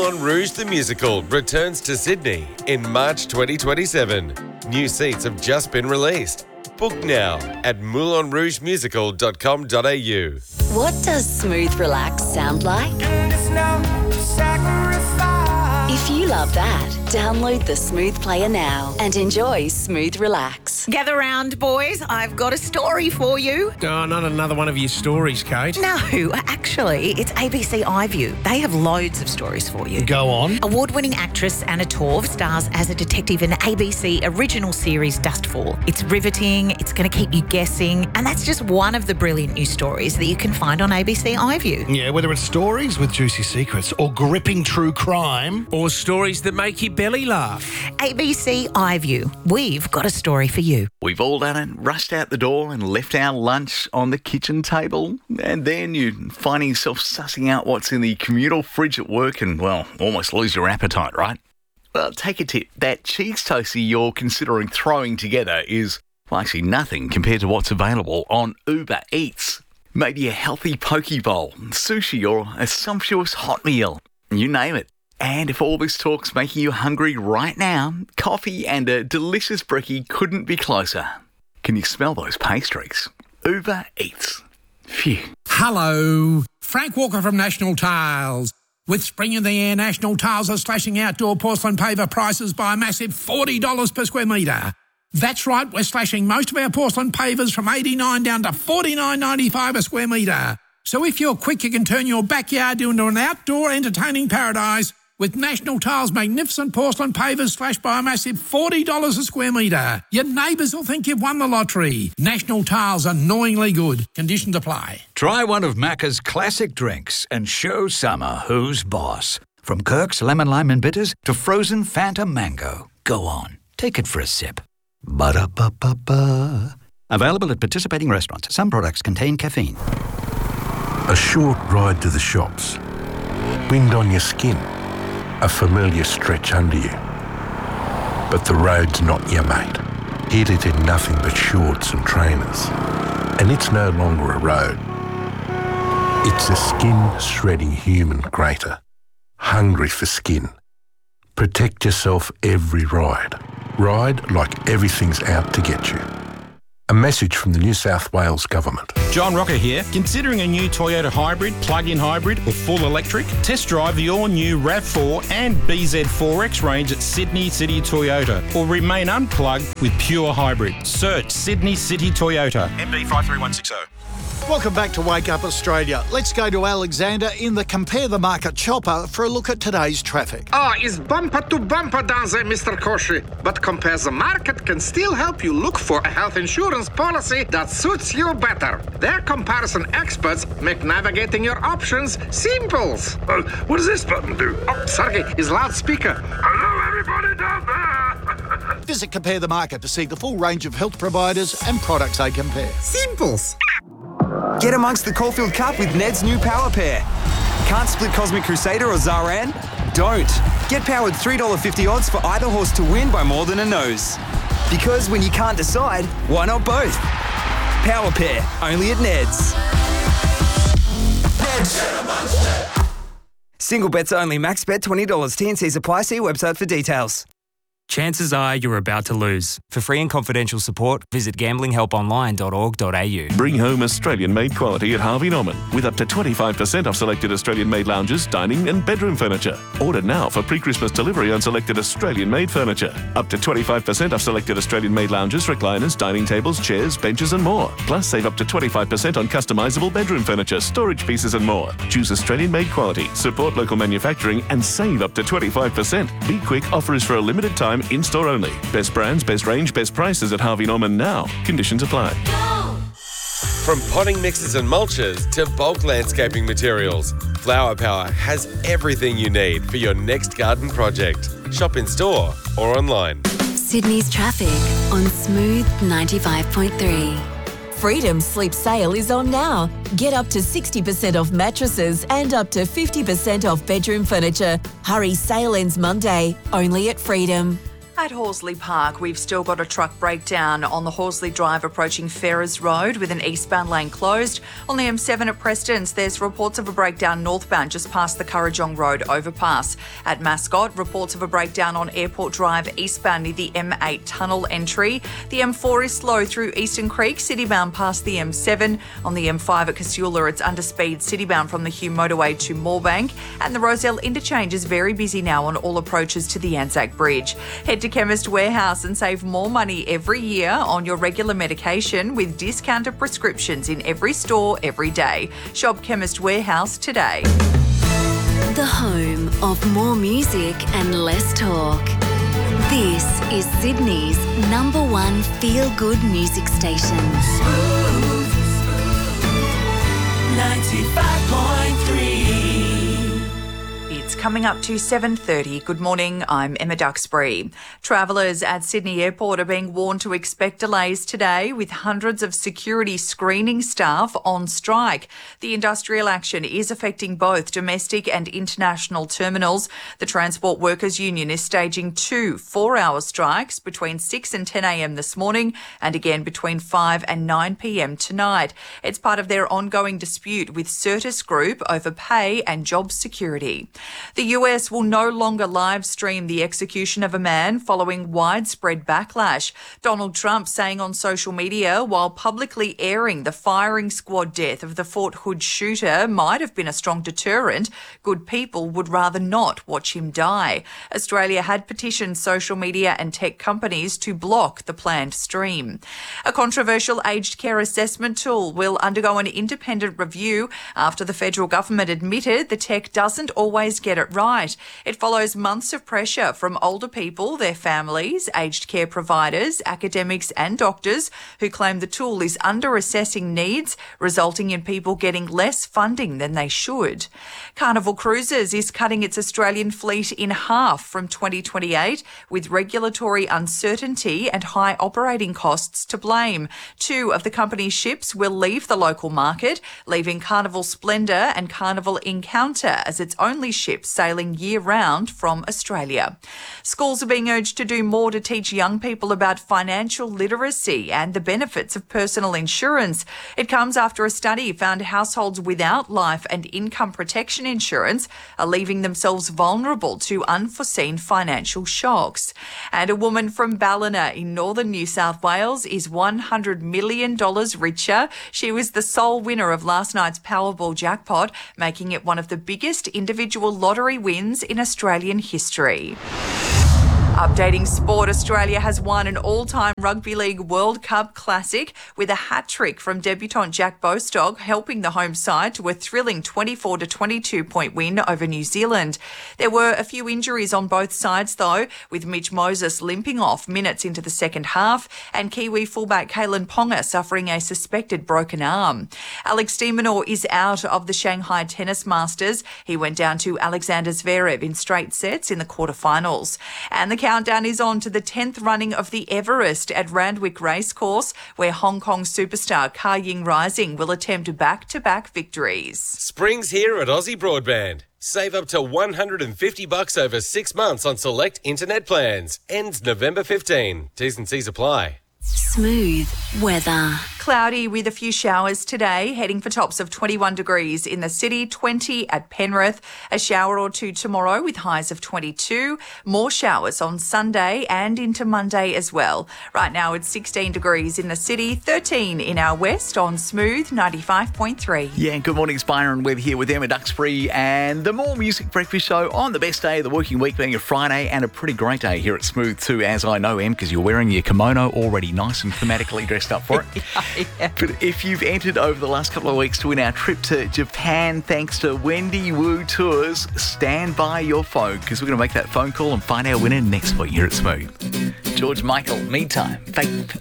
Moulin Rouge the Musical returns to Sydney in March 2027. New seats have just been released. Book now at moulinrougemusical.com.au. What does smooth relax sound like? If you love that, download the Smooth Player now and enjoy Smooth Relax. Gather round, boys. I've got a story for you. Oh, not another one of your stories, Kate. No, actually, it's ABC iView. They have loads of stories for you. Go on. Award-winning actress Anna Torv stars as a detective in the ABC original series Dustfall. It's riveting, it's going to keep you guessing, and that's just one of the brilliant new stories that you can find on ABC iView. Yeah, whether it's stories with juicy secrets or gripping true crime or stories that make your belly laugh. ABC iView. We've got a story for you. We've all done it, rushed out the door and left our lunch on the kitchen table. And then you find yourself sussing out what's in the communal fridge at work and, well, almost lose your appetite, right? Well, take a tip. That cheese toastie you're considering throwing together is, well, actually nothing compared to what's available on Uber Eats. Maybe a healthy poke bowl, sushi or a sumptuous hot meal. You name it. And if all this talk's making you hungry right now, coffee and a delicious brekkie couldn't be closer. Can you smell those pastries? Uber Eats. Phew. Hello, Frank Walker from National Tiles. With spring in the air, National Tiles are slashing outdoor porcelain paver prices by a massive $40 per square metre. That's right, we're slashing most of our porcelain pavers from $89 down to $49.95 a square metre. So if you're quick, you can turn your backyard into an outdoor entertaining paradise with National Tiles' magnificent porcelain pavers slashed by a massive $40 a square metre. Your neighbours will think you've won the lottery. National Tiles, annoyingly good. Conditions apply. Try one of Macca's classic drinks and show summer who's boss. From Kirk's Lemon Lime and Bitters to frozen Fanta Mango. Go on, take it for a sip. Ba-da-ba-ba-ba. Available at participating restaurants. Some products contain caffeine. A short ride to the shops. Wind on your skin. A familiar stretch under you. But the road's not your mate. Hit it in nothing but shorts and trainers. And it's no longer a road. It's a skin-shredding human grater. Hungry for skin. Protect yourself every ride. Ride like everything's out to get you. A message from the New South Wales Government. John Rocker here. Considering a new Toyota hybrid, plug-in hybrid or full electric? Test drive the all-new RAV4 and BZ4X range at Sydney City Toyota or remain unplugged with pure hybrid. Search Sydney City Toyota. MB 53160. Welcome back to Wake Up Australia. Let's go to Alexander in the Compare the Market chopper for a look at today's traffic. It's bumper to bumper down there, Mr. Koshi. But Compare the Market can still help you look for a health insurance policy that suits you better. Their comparison experts make navigating your options simple. What does this button do? Oh, Sergey, his loudspeaker. Hello, everybody down there. Visit Compare the Market to see the full range of health providers and products they compare. Simples. Get amongst the Caulfield Cup with Ned's new Power Pair. Can't split Cosmic Crusader or Zaran? Don't. Get powered $3.50 odds for either horse to win by more than a nose. Because when you can't decide, why not both? Power Pair, only at Ned's. Single bets only. Max bet $20. T&Cs apply. See website for details. Chances are you're about to lose. For free and confidential support, visit gamblinghelponline.org.au. Bring home Australian-made quality at Harvey Norman with up to 25% off selected Australian-made lounges, dining and bedroom furniture. Order now for pre-Christmas delivery on selected Australian-made furniture. Up to 25% off selected Australian-made lounges, recliners, dining tables, chairs, benches and more. Plus, save up to 25% on customisable bedroom furniture, storage pieces and more. Choose Australian-made quality, support local manufacturing and save up to 25%. Be quick, offer is for a limited time, in-store only. Best brands, best range, best prices at Harvey Norman now. Conditions apply. From potting mixes and mulches to bulk landscaping materials, Flower Power has everything you need for your next garden project. Shop in store or online. Sydney's traffic on Smooth 95.3. Freedom Sleep Sale is on now. Get up to 60% off mattresses and up to 50% off bedroom furniture. Hurry, sale ends Monday, only at Freedom. At Horsley Park, we've still got a truck breakdown on the Horsley Drive approaching Ferrers Road with an eastbound lane closed. On the M7 at Prestons, there's reports of a breakdown northbound just past the Currajong Road overpass. At Mascot, reports of a breakdown on Airport Drive eastbound near the M8 tunnel entry. The M4 is slow through Eastern Creek, citybound past the M7. On the M5 at Casula, it's underspeed citybound from the Hume motorway to Moorebank. And the Rozelle interchange is very busy now on all approaches to the Anzac Bridge. Head to Chemist Warehouse and save more money every year on your regular medication with discounted prescriptions in every store every day. Shop Chemist Warehouse today. The home of more music and less talk. This is Sydney's #1 feel-good music station. Smooth 95.3. It's coming up to 7:30. Good morning, I'm Emma Duxbury. Travellers at Sydney Airport are being warned to expect delays today with hundreds of security screening staff on strike. The industrial action is affecting both domestic and international terminals. The Transport Workers Union is staging 2 4-hour strikes between 6 and 10 a.m. this morning and again between 5 and 9 p.m. tonight. It's part of their ongoing dispute with Certis Group over pay and job security. The US will no longer live stream the execution of a man following widespread backlash. Donald Trump saying on social media, while publicly airing the firing squad death of the Fort Hood shooter might have been a strong deterrent, good people would rather not watch him die. Australia had petitioned social media and tech companies to block the planned stream. A controversial aged care assessment tool will undergo an independent review after the federal government admitted the tech doesn't always get it right. It follows months of pressure from older people, their families, aged care providers, academics and doctors who claim the tool is under-assessing needs, resulting in people getting less funding than they should. Carnival Cruises is cutting its Australian fleet in half from 2028 with regulatory uncertainty and high operating costs to blame. 2 of the company's ships will leave the local market, leaving Carnival Splendor and Carnival Encounter as its only ships sailing year-round from Australia. Schools are being urged to do more to teach young people about financial literacy and the benefits of personal insurance. It comes after a study found households without life and income protection insurance are leaving themselves vulnerable to unforeseen financial shocks. And a woman from Ballina in northern New South Wales is $100 million richer. She was the sole winner of last night's Powerball jackpot, making it one of the biggest individual lottery wins in Australian history. Updating sport, Australia has won an all-time Rugby League World Cup classic with a hat-trick from debutant Jack Bostock, helping the home side to a thrilling 24-22 point win over New Zealand. There were a few injuries on both sides though, with Mitch Moses limping off minutes into the second half and Kiwi fullback Kalen Ponga suffering a suspected broken arm. Alex de Minaur is out of the Shanghai Tennis Masters. He went down to Alexander Zverev in straight sets in the quarterfinals. And the countdown is on to the 10th running of the Everest at Randwick Racecourse, where Hong Kong superstar Ka Ying Rising will attempt back-to-back victories. Spring's here at Aussie Broadband. Save up to $150 over 6 months on select internet plans. Ends November 15. T's and C's apply. Smooth weather. Cloudy with a few showers today, heading for tops of 21 degrees in the city, 20 at Penrith. A shower or two tomorrow with highs of 22. More showers on Sunday and into Monday as well. Right now it's 16 degrees in the city, 13 in our west on Smooth 95.3. Yeah, good morning, it's Byron Webb here with Emma Duxbury and the More Music Breakfast Show on the best day of the working week being a Friday and a pretty great day here at Smooth too, as I know, Em, because you're wearing your kimono already nice and thematically dressed up for it. Yeah. But if you've entered over the last couple of weeks to win our trip to Japan thanks to Wendy Wu Tours, stand by your phone because we're going to make that phone call and find our winner next week here at Smooth. George Michael, Meantime, Faith.